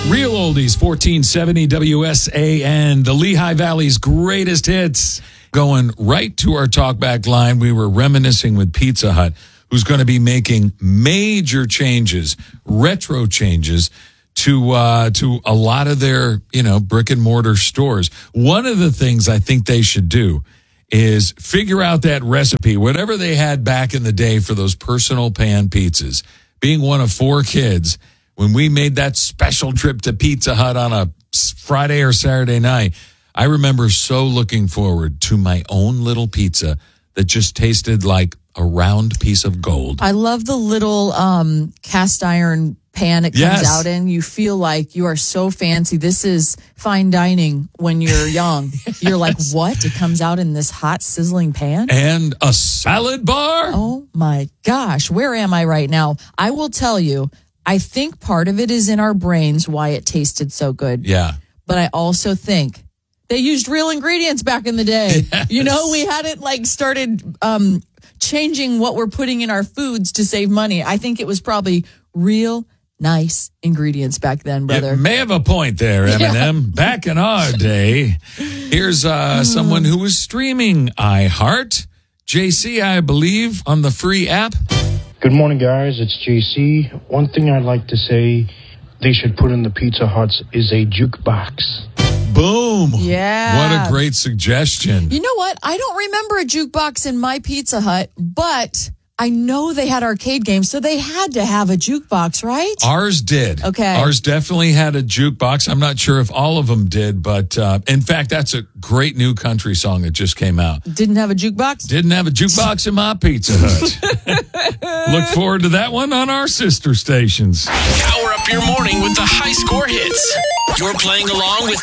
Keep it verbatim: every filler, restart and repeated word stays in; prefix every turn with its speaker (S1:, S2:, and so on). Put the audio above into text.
S1: Real Oldies, fourteen seventy W S A N, the Lehigh Valley's greatest hits. Going right to our talkback line, we were reminiscing with Pizza Hut, who's going to be making major changes, retro changes to uh, to a lot of their, you know, brick and mortar stores. One of the things I think they should do is figure out that recipe, whatever they had back in the day for those personal pan pizzas. Being one of four kids, when we made that special trip to Pizza Hut on a Friday or Saturday night, I remember so looking forward to my own little pizza that just tasted like a round piece of gold.
S2: I love the little um, cast iron pan it comes
S1: Yes.
S2: out in. You feel like you are so fancy. This is fine dining when you're young. You're like, what? It comes out in this hot, sizzling pan?
S1: And a salad bar?
S2: Oh, my gosh. Where am I right now? I will tell you, I think part of it is in our brains why it tasted so good.
S1: Yeah.
S2: But I also think they used real ingredients back in the day.
S1: Yes.
S2: You know, we hadn't like started um, changing what we're putting in our foods to save money. I think it was probably real nice ingredients back then, brother.
S1: You may have a point there, Eminem. Yeah. Back in our day, here's uh, someone who was streaming iHeart. J C, I believe, on the free app.
S3: Good morning, guys. It's J C. One thing I'd like to say they should put in the Pizza Huts is a jukebox.
S1: Boom.
S2: Yeah.
S1: What a great suggestion.
S2: You know what? I don't remember a jukebox in my Pizza Hut, but I know they had arcade games, so they had to have a jukebox, right?
S1: Ours did.
S2: Okay.
S1: Ours definitely had a jukebox. I'm not sure if all of them did, but uh, in fact, that's a great new country song that just came out.
S2: Didn't have a jukebox?
S1: Didn't have a jukebox in my Pizza Hut. Look forward to that one on our sister stations.
S4: Power up your morning with the high score hits. You're playing along with